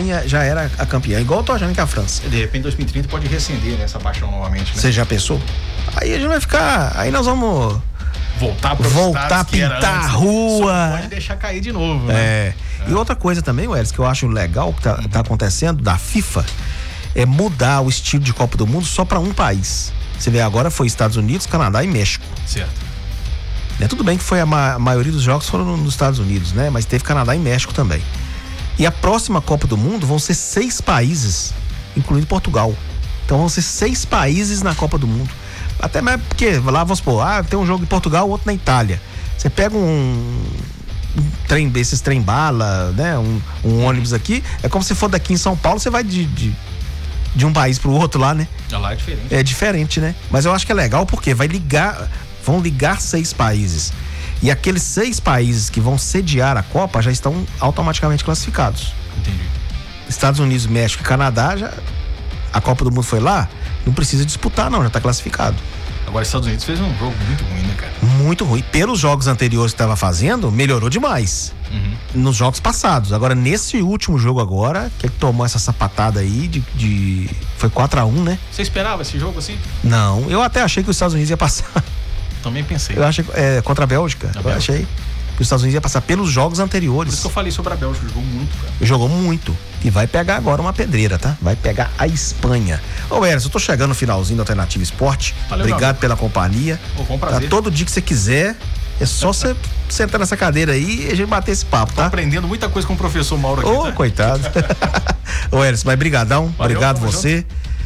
Alemanha já era a campeã, igual eu tô achando que a França. De repente 2030 pode reacender essa paixão novamente, né? Você já pensou? Aí a gente vai ficar, aí nós vamos voltar a pintar a rua. Só pode deixar cair de novo, né? E outra coisa também, Welles, que eu acho legal que tá acontecendo da FIFA, é mudar o estilo de Copa do Mundo só para um país. Você vê, agora foi Estados Unidos, Canadá e México. Certo. Tudo bem que foi a maioria dos jogos foram nos Estados Unidos, né? Mas teve Canadá e México também. E a próxima Copa do Mundo vão ser 6 países, incluindo Portugal. Então vão ser 6 países na Copa do Mundo. Até mais porque lá, vamos supor, tem um jogo em Portugal, outro na Itália. Você pega um trem desses, trem-bala, né? Um ônibus aqui, é como se for daqui em São Paulo, você vai de um país pro outro lá, né? Lá é diferente. É diferente, né? Mas eu acho que é legal porque vão ligar 6 países. E aqueles 6 países que vão sediar a Copa já estão automaticamente classificados. Entendi. Estados Unidos, México e Canadá, a Copa do Mundo foi lá, não precisa disputar não, já está classificado. Agora, Estados Unidos fez um jogo muito ruim, né, cara? Muito ruim. Pelos jogos anteriores que estava fazendo, melhorou demais. Nos jogos passados. Agora, nesse último jogo agora, que ele tomou essa sapatada aí foi 4-1, né? Você esperava esse jogo assim? Não, eu até achei que os Estados Unidos ia passar. Também pensei. Eu achei contra a Bélgica. Eu achei que os Estados Unidos ia passar pelos jogos anteriores. Por isso que eu falei sobre a Bélgica, jogou muito, cara. Jogou muito. E vai pegar agora uma pedreira, tá? Vai pegar a Espanha. Ô, Eros, eu tô chegando no finalzinho da Alternativa Esporte. Valeu, obrigado pela companhia. Foi um prazer. Todo dia que você quiser, é só você sentar nessa cadeira aí e a gente bater esse papo, tá? Tô aprendendo muita coisa com o professor Mauro aqui, tá? Coitado. Ô, Eros, mas brigadão. Valeu, obrigado você.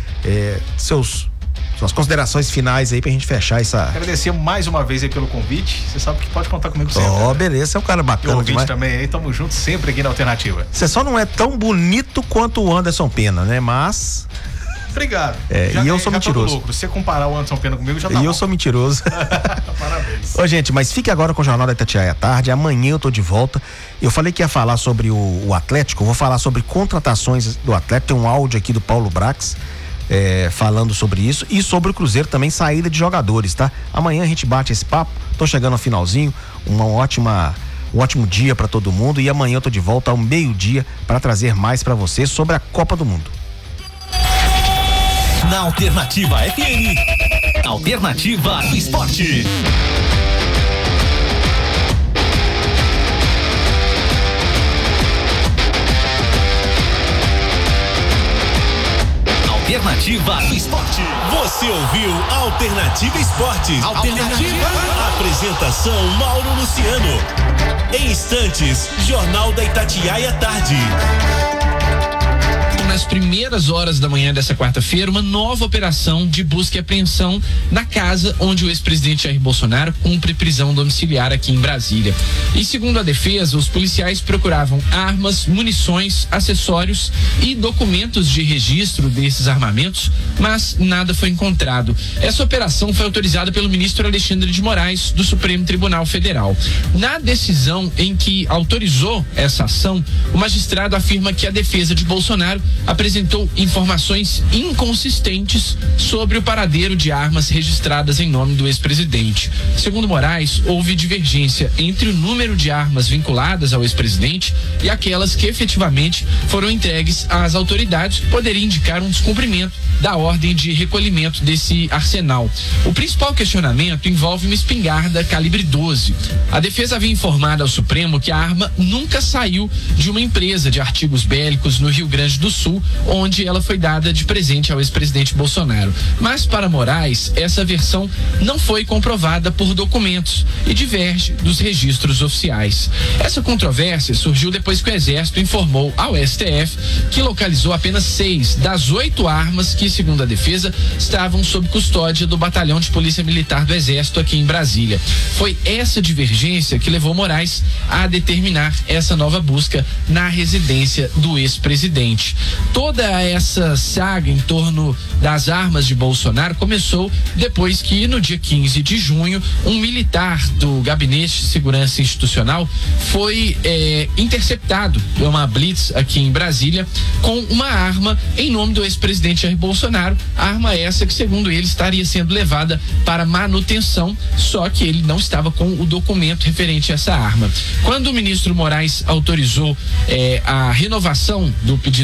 Suas considerações finais aí pra gente fechar essa... Agradecer mais uma vez aí pelo convite. Você sabe que pode contar comigo sempre. Beleza, você é um cara bacana demais. demais. Também aí, tamo junto sempre aqui na Alternativa. Você só não é tão bonito quanto o Anderson Pena, né? Mas... Obrigado. E eu sou mentiroso. Se você comparar o Anderson Pena comigo, já tá bom. E eu sou mentiroso. Parabéns. Ô, gente, mas fique agora com o Jornal da Itatiaia à tarde. Amanhã eu tô de volta. Eu falei que ia falar sobre o Atlético. Eu vou falar sobre contratações do Atlético. Tem um áudio aqui do Paulo Brax falando sobre isso. E sobre o Cruzeiro também, saída de jogadores, tá? Amanhã a gente bate esse papo. Tô chegando ao finalzinho. Um ótimo dia pra todo mundo. E amanhã eu tô de volta ao meio-dia para trazer mais pra você sobre a Copa do Mundo. Na Alternativa FM, Alternativa do Esporte. Alternativa do Esporte. Você ouviu Alternativa Esportes. Alternativa. Apresentação Mauro Luciano. Em instantes, Jornal da Itatiaia à tarde. Nas primeiras horas da manhã dessa quarta-feira, uma nova operação de busca e apreensão na casa onde o ex-presidente Jair Bolsonaro cumpre prisão domiciliar aqui em Brasília. E segundo a defesa, os policiais procuravam armas, munições, acessórios e documentos de registro desses armamentos, mas nada foi encontrado. Essa operação foi autorizada pelo ministro Alexandre de Moraes, do Supremo Tribunal Federal. Na decisão em que autorizou essa ação, o magistrado afirma que a defesa de Bolsonaro apresentou informações inconsistentes sobre o paradeiro de armas registradas em nome do ex-presidente. Segundo Moraes, houve divergência entre o número de armas vinculadas ao ex-presidente e aquelas que efetivamente foram entregues às autoridades, que poderia indicar um descumprimento da ordem de recolhimento desse arsenal. O principal questionamento envolve uma espingarda calibre 12. A defesa havia informado ao Supremo que a arma nunca saiu de uma empresa de artigos bélicos no Rio Grande do Sul, onde ela foi dada de presente ao ex-presidente Bolsonaro. Mas para Moraes, essa versão não foi comprovada por documentos e diverge dos registros oficiais. Essa controvérsia surgiu depois que o Exército informou ao STF que localizou apenas 6 das 8 armas que, segundo a defesa, estavam sob custódia do Batalhão de Polícia Militar do Exército aqui em Brasília. Foi essa divergência que levou Moraes a determinar essa nova busca na residência do ex-presidente. Toda essa saga em torno das armas de Bolsonaro começou depois que, no dia 15 de junho, um militar do Gabinete de Segurança Institucional foi interceptado por uma blitz aqui em Brasília com uma arma em nome do ex-presidente Jair Bolsonaro. Arma essa que, segundo ele, estaria sendo levada para manutenção, só que ele não estava com o documento referente a essa arma. Quando o ministro Moraes autorizou a renovação do pedido